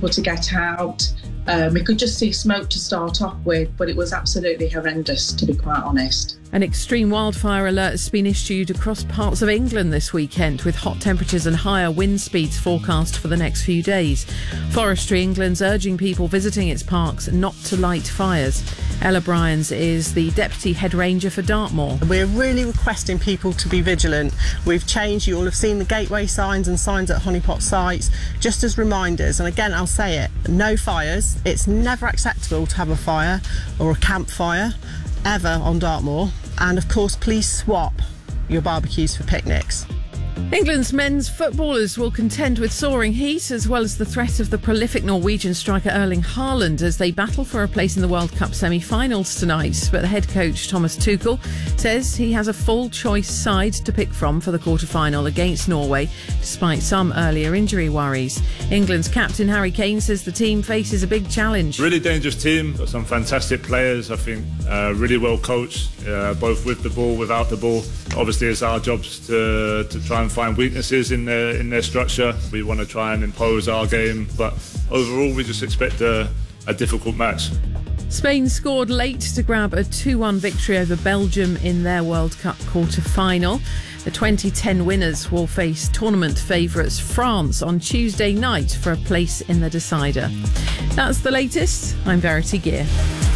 people to get out. We could just see smoke to start off with, but it was absolutely horrendous, to be quite honest. An extreme wildfire alert has been issued across parts of England this weekend, with hot temperatures and higher wind speeds forecast for the next few days. Forestry England's urging people visiting its parks not to light fires. Ella Bryans is the Deputy Head Ranger for Dartmoor. We're really requesting people to be vigilant. We've changed, you all have seen the gateway signs and signs at honeypot sites, just as reminders. And again, I'll say it, no fires. It's never acceptable to have a fire or a campfire ever on Dartmoor. And of course, please swap your barbecues for picnics. England's men's footballers will contend with soaring heat as well as the threat of the prolific Norwegian striker Erling Haaland as they battle for a place in the World Cup semi-finals tonight. But the head coach Thomas Tuchel says he has a full choice side to pick from for the quarter-final against Norway, despite some earlier injury worries. England's captain Harry Kane says the team faces a big challenge. Really dangerous team, got some fantastic players, I think, really well coached, both with the ball, without the ball. Obviously it's our jobs to try and find weaknesses in their structure. We want to try and impose our game, but overall we just expect a difficult match. Spain scored late to grab a 2-1 victory over Belgium in their World Cup quarter-final. The 2010 winners will face tournament favourites France on Tuesday night for a place in the decider. That's the latest. I'm Verity Gear.